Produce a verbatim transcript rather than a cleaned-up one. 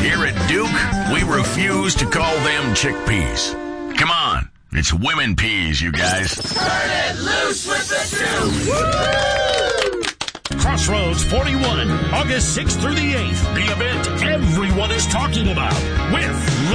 Here at Duke, we refuse to call them chickpeas. Come on, it's women peas, you guys. Turn it loose with the Duke! Crossroads forty-one, August sixth through the eighth. The event everyone is talking about with